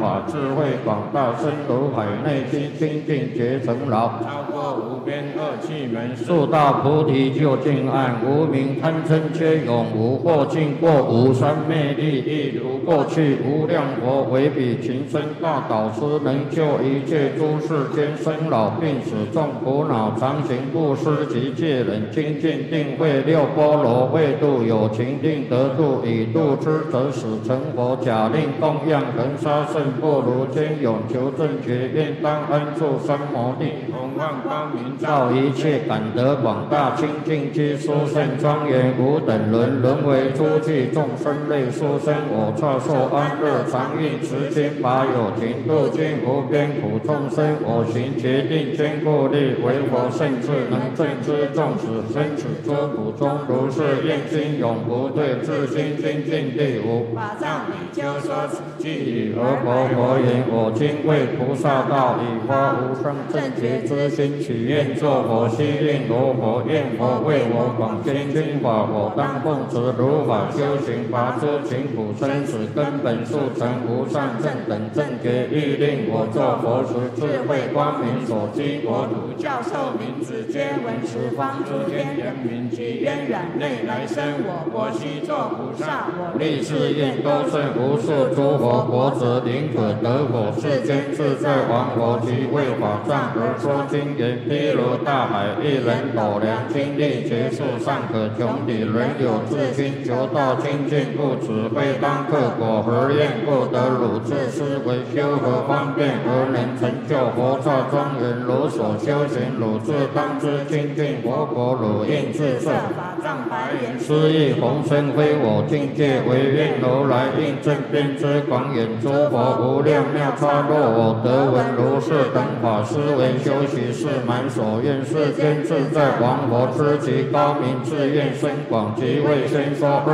法智慧广大，深如海内心清净觉成劳， 超过无边恶趣门， 速大菩提究竟岸，无明贪嗔皆永无，或尽过无三昧力，亦如过去无量佛为彼情深大导师，能救一切诸世间生老病死众苦恼，常行布施及戒忍精进定慧六波罗为度有情定得度，以度之则使成佛，假令供养恒沙圣不如坚勇求正觉，愿当安住三摩地， 弘望光明照一切感得广大清净居殊胜庄严无等伦，沦为诸具众生类殊生，我刹受安乐常运持经法有情度尽无边苦众生，我行决定坚固力，为佛圣智能正知众死生死诸苦中，如是愿心永不退，自心精进地无法藏比丘说此句， 而佛言：我今为菩萨道，以发无上正觉之心，许愿作佛，悉令罗佛，愿佛为我广宣经法，我当奉持如法修行，拔诸情苦生死根本，速成无上正等正觉，欲令我作佛时，智慧光明所居国土， 教授名字皆闻十方诸天人民，及渊远内来生我须作菩萨，我立誓愿多胜无数诸佛，国者宁可得佛，世间自在王佛及为法藏而说经言，譬如大海，一人斗量，精力结束尚可穷底，人有自心求道清净，不此非当克果，何愿不得汝自思维修何方便而能成就佛刹庄严？如所修行，汝自当知清净佛果，汝应自设法藏白言， 斯亦弘身非我境界，唯愿如来应正遍知广远诸佛无量妙差，若我得闻如是等法，思维修习是满所愿，世间自在王佛知其高明，自愿深广，即为先说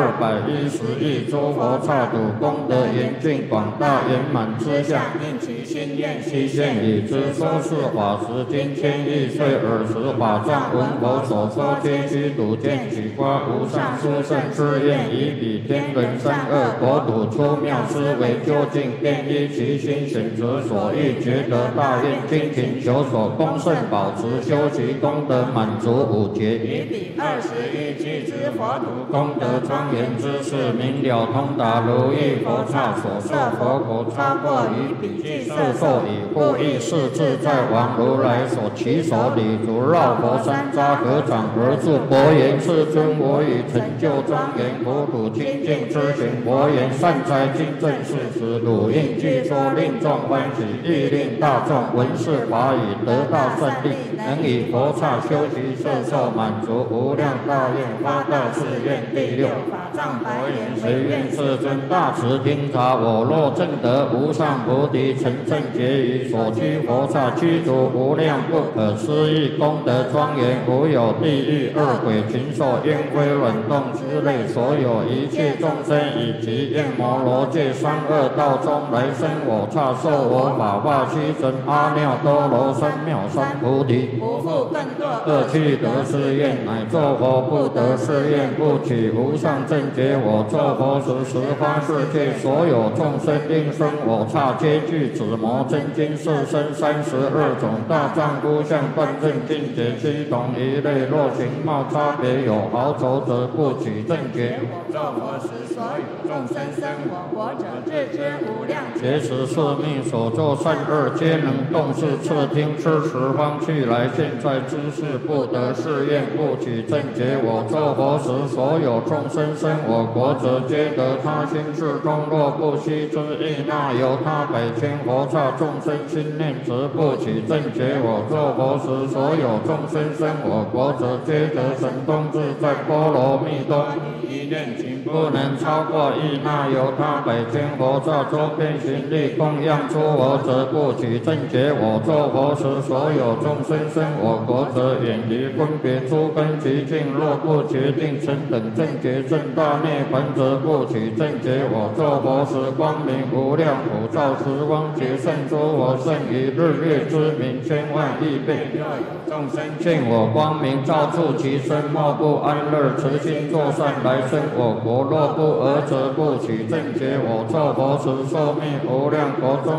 210亿诸佛刹土功德严净广大圆满之相， 应其心愿悉现已知，说是法时今千亿岁尔时，法藏闻佛所说皆须睹见取发无上殊胜之愿，以彼天人三恶国土出妙思维究竟，便依其心选择所欲觉得大愿，精勤求所恭圣保持修习功德满足五劫， 以彼21具之佛土功德庄严之事明了通达，如意佛刹所受佛果超过于彼具摄受以护益是自在王如来所起手礼足绕佛山楂合掌而住，佛言：世尊，我已成就庄严国土清净之行。佛言：善哉，今正是时，汝应具说，令众欢喜，亦令大众闻是法语，得大胜利，能以佛刹修习摄受满足无量大愿，发大誓愿。第六， 法藏白言， 谁愿世尊大慈听察，我若证得无上菩提，成正觉于所居佛刹，居住无量不可思议功德庄严，无有地狱恶鬼禽兽烟灰卵动之类，所有一切众生以及焰摩罗界三恶道中来生我刹，受我法化须真阿耨多罗三藐三菩提， 不复更堕恶趣得是愿，乃作佛不得是愿，不取无上正觉。我作佛时，十方世界所有众生应生我刹，皆具紫魔真经四身32种大藏诸相断正境界7种一类，若形貌差别有毫轴则不取正觉。 我作佛时，所有众生生我国者，自知无量劫持是命所作善恶，皆能动视侧听吃十方去来，现在知识不得是愿，不取正觉。我作佛时，所有众生生我国者，皆得他心事中，若不悉知亦那由他百千佛刹众生心念，则不取正觉。我作佛时，所有众生生我国者，皆得神通自在波罗蜜多一念情不能超过亦那由他百千佛刹周遍行力供养出我者，不取正觉。我作佛时，所有众生生我国者，远离分别诸根极境，若不决定成等正觉正大涅槃，则不取正觉。我作佛时，光明无量普照十方劫胜诸佛，胜于日月之明千万亿倍。 若有众生见我光明照处其身，莫不安乐，慈心作善来生我国。若不尔，则不取正觉。我作佛时，寿命无量国中